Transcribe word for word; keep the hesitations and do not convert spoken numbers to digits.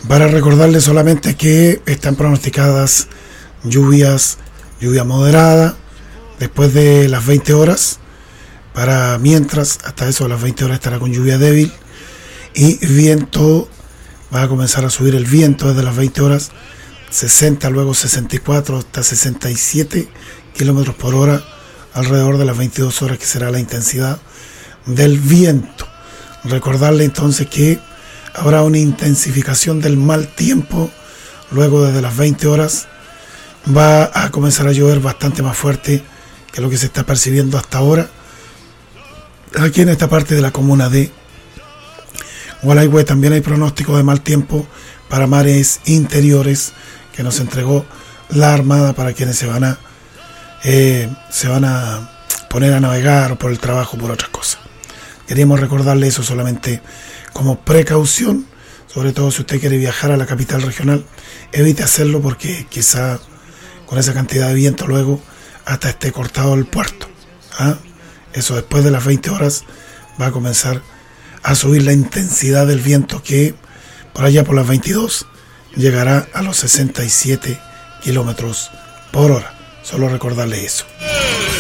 Para recordarles solamente que están pronosticadas lluvias, lluvia moderada después de las veinte horas. Para mientras, hasta eso, a las veinte horas estará con lluvia débil. Y viento, va a comenzar a subir el viento desde las veinte horas, sesenta, luego sesenta y cuatro hasta sesenta y siete kilómetros por hora, alrededor de las veintidós horas, que será la intensidad del viento. Recordarle entonces que habrá una intensificación del mal tiempo. Luego, desde las veinte horas, va a comenzar a llover bastante más fuerte que lo que se está percibiendo hasta ahora aquí en esta parte de la comuna de Gualeguay. También hay pronóstico de mal tiempo para mares interiores que nos entregó la Armada para quienes se van a eh, se van a poner a navegar, o por el trabajo, por otras cosas. Queríamos recordarle eso solamente como precaución, sobre todo si usted quiere viajar a la capital regional. Evite hacerlo porque quizá con esa cantidad de viento luego hasta esté cortado el puerto. ¿Ah? Eso, después de las veinte horas va a comenzar a subir la intensidad del viento, que por allá por las veintidós llegará a los sesenta y siete kilómetros por hora. Solo recordarle eso.